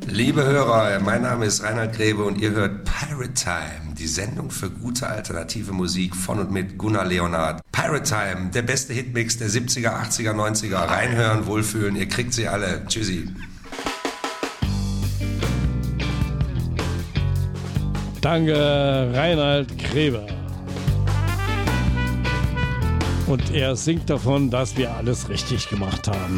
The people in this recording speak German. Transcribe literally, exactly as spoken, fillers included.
Liebe Hörer, mein Name ist Reinhard Grebe und ihr hört Pirate Time, die Sendung für gute alternative Musik von und mit Gunnar Leonhardt. Pirate Time, der beste Hitmix der siebziger, achtziger, neunziger. Reinhören, wohlfühlen, ihr kriegt sie alle. Tschüssi. Danke, Reinhard Grebe. Und er singt davon, dass wir alles richtig gemacht haben.